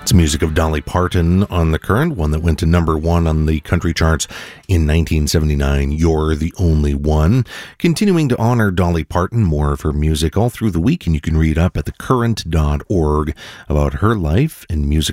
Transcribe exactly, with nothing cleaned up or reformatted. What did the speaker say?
It's music of Dolly Parton on The Current, one that went to number one on the country charts in nineteen seventy-nine, You're the Only One. Continuing to honor Dolly Parton, more of her music all through the week, and you can read up at the current dot org about her life and music